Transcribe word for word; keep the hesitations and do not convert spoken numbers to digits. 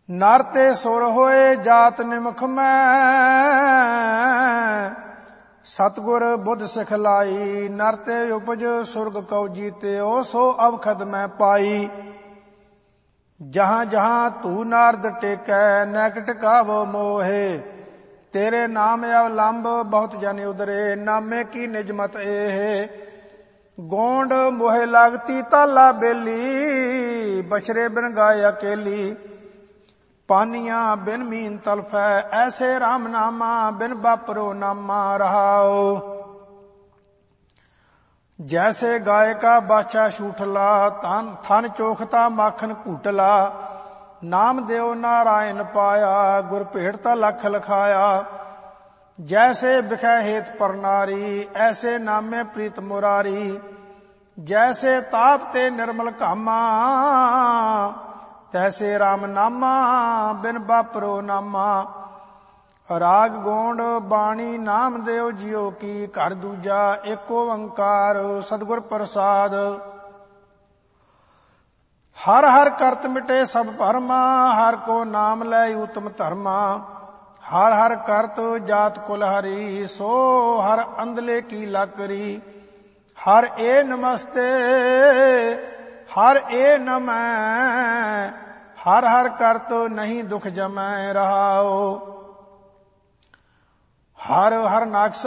नर ते सुर होए जात निमख मैं, सतगुर बुध सिखलाई। नर ते उपज सुरग कौ जीते, ओ सो अवखद मैं पाई। जहाँ जहाँ तू नारद टेकै, नैक टिकावो मोहे। तेरे नाम अवलंब बहुत जन उदरे, नामे की निजमत एहे। गोंड मोहे लागती ताला बेली, बछरे बिन गाय अकेली। पानिया बिन मीन तलफै, ऐसे राम नामा बिन बापरो नामा रहाओ। जैसे गाय का बाछा शूठला, तन थन चोखता माखन कूटला। नाम देव नारायण पाया, गुर भेटता लख लखाया। जैसे बिखै हेत पर नारी, ऐसे नामे प्रीत मुरारी। जैसे ताप ते निर्मल कामा, तैसे राम नामा बिन बापरो नामा। राग गोंड बाणी नाम देव जियो की, घर दूजा एक ओंकार सतगुर प्रसाद। हर हर करत मिटे सब भरमा, हर को नाम लै उत्तम धर्मा। हर हर करत जात कुल हरी, सो हर अंधले की लाकरी। हर ए नमस्ते हर ए नमः, हर हर करत नहीं दुख जमै रहाओ। हर हर नाक्ष